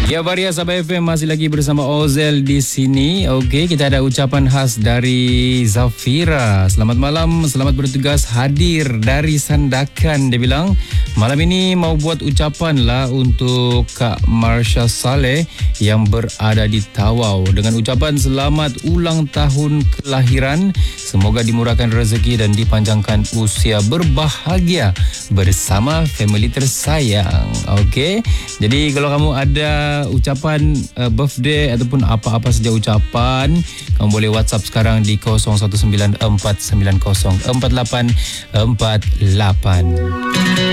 Ya, Varia Sabah FM masih lagi bersama Ozel di sini. Okey, kita ada ucapan khas dari Zafira. Selamat malam, selamat bertugas hadir dari Sandakan. Dia bilang, malam ini mau buat ucapan lah untuk Kak Marsha Saleh yang berada di Tawau. Dengan ucapan selamat ulang tahun kelahiran. Semoga dimurahkan rezeki dan dipanjangkan usia berbahagia bersama family tersayang. Okey, jadi kalau kamu ada ucapan birthday ataupun apa-apa saja ucapan, kamu boleh WhatsApp sekarang di 0194904848.